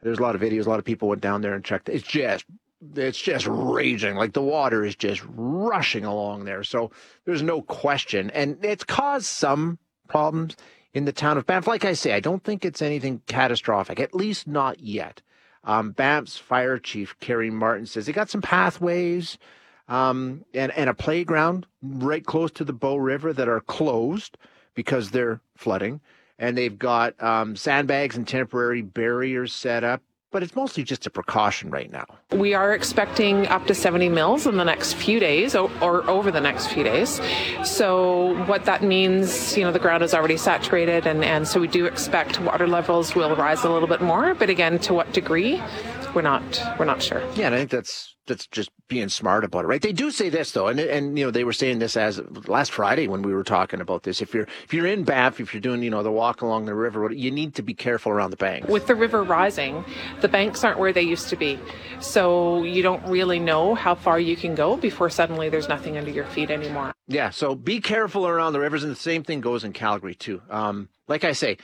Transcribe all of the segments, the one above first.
There's a lot of videos. A lot of people went down there and checked. It's just raging. Like the water is just rushing along there. So there's no question. And it's caused some problems in the town of Banff. Like I say, I don't think it's anything catastrophic, at least not yet. Banff's fire chief, Kerry Martin, says they got some pathways and a playground right close to the Bow River that are closed because they're flooding. And they've got sandbags and temporary barriers set up. But it's mostly just a precaution right now. We are expecting up to 70 mils in the next few days or over the next few days. So what that means, the ground is already saturated and so we do expect water levels will rise a little bit more. But again, to what degree, we're not sure. Yeah, and I think that's just being smart about it, right? They do say this though, and they were saying this as last Friday when we were talking about this. If you're in Banff, if you're doing the walk along the river, you need to be careful around the banks. With the river rising, the banks aren't where they used to be, so you don't really know how far you can go before suddenly there's nothing under your feet anymore. Yeah, so be careful around the rivers, and the same thing goes in Calgary too. Like I say,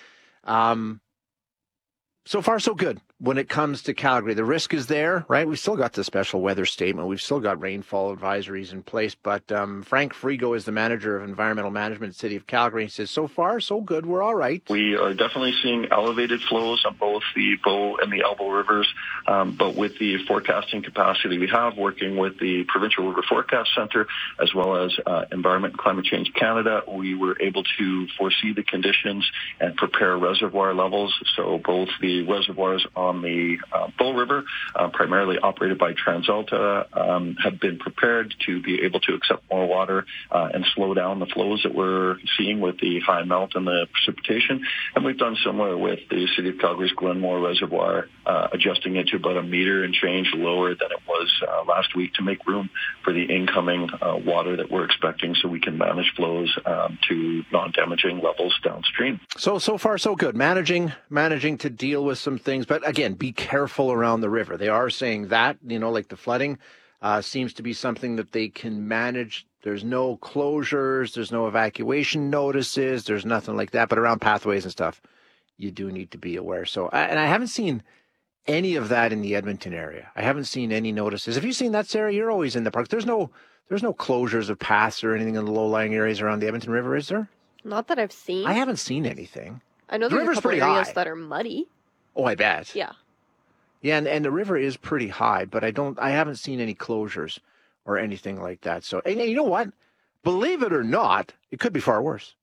so far so good. When it comes to Calgary, the risk is there, right? We've still got the special weather statement. We've still got rainfall advisories in place. But Frank Frigo is the manager of environmental management at the City of Calgary. He says, so far, so good. We're all right. We are definitely seeing elevated flows on both the Bow and the Elbow rivers. But with the forecasting capacity we have, working with the Provincial River Forecast Center, as well as Environment and Climate Change Canada, we were able to foresee the conditions and prepare reservoir levels. So both the reservoirs on the Bow River, primarily operated by TransAlta, have been prepared to be able to accept more water and slow down the flows that we're seeing with the high melt and the precipitation. And we've done similar with the City of Calgary's Glenmore Reservoir, adjusting it to about a meter and change lower than it was last week to make room for the incoming water that we're expecting so we can manage flows to non-damaging levels downstream. So far, so good. Managing to deal with some things. But again, be careful around the river. They are saying that, like the flooding seems to be something that they can manage. There's no closures. There's no evacuation notices. There's nothing like that. But around pathways and stuff, you do need to be aware. So, and I haven't seen any of that in the Edmonton area. I haven't seen any notices. Have you seen that, Sarah? You're always in the park. There's no closures of paths or anything in the low-lying areas around the Edmonton River, is there? Not that I've seen. I haven't seen anything. I know there's a couple areas that are muddy. Oh, I bet. Yeah. Yeah, and the river is pretty high, but I haven't seen any closures or anything like that. So, and you know what? Believe it or not, it could be far worse.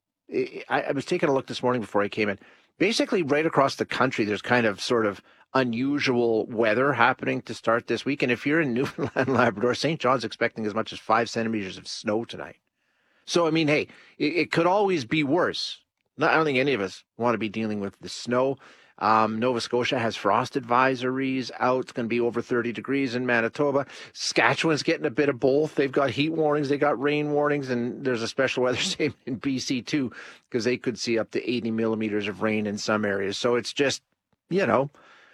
I was taking a look this morning before I came in. Basically, right across the country, there's kind of sort of unusual weather happening to start this week. And if you're in Newfoundland, Labrador, St. John's expecting as much as 5 centimeters of snow tonight. So, I mean, hey, it could always be worse. I don't think any of us want to be dealing with the snow. Nova Scotia has frost advisories out. It's going to be over 30 degrees in Manitoba. Saskatchewan's getting a bit of both. They've got heat warnings, they got rain warnings, and there's a special weather statement in BC too, because they could see up to 80 millimeters of rain in some areas. So it's just, it's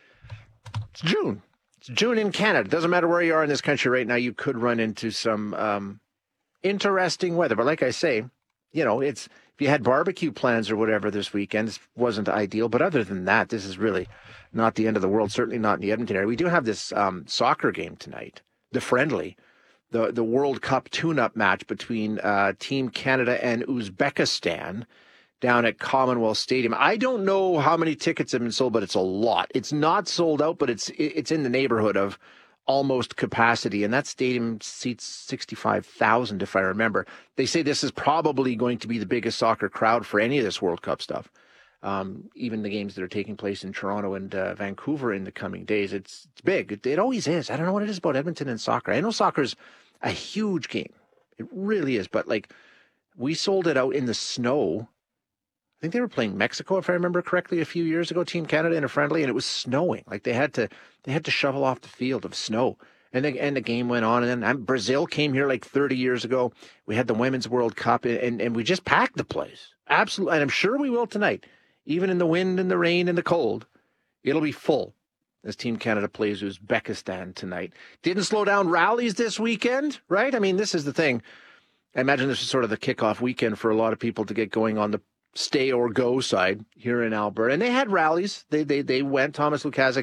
June. It's June in Canada. It doesn't matter where you are in this country right now, you could run into some interesting weather. But like I say, it's, if you had barbecue plans or whatever this weekend, it wasn't ideal. But other than that, this is really not the end of the world, certainly not in the Edmonton area. We do have this soccer game tonight, the friendly, the World Cup tune-up match between Team Canada and Uzbekistan down at Commonwealth Stadium. I don't know how many tickets have been sold, but it's a lot. It's not sold out, but it's in the neighborhood of almost capacity, and that stadium seats 65,000, if I remember. They say this is probably going to be the biggest soccer crowd for any of this World Cup stuff. Even the games that are taking place in Toronto and Vancouver in the coming days. It's big. It always is. I don't know what it is about Edmonton and soccer. I know soccer's a huge game. It really is. But we sold it out in the snow. I think they were playing Mexico, if I remember correctly, a few years ago, Team Canada in a friendly, and it was snowing. They had to shovel off the field of snow. And the game went on. And then Brazil came here 30 years ago. We had the Women's World Cup, and we just packed the place. Absolutely. And I'm sure we will tonight. Even in the wind and the rain and the cold, it'll be full as Team Canada plays Uzbekistan tonight. Didn't slow down rallies this weekend, right? I mean, this is the thing. I imagine this is sort of the kickoff weekend for a lot of people to get going on the stay or go side here in Alberta. And they had rallies. They went. Thomas Lukaszuk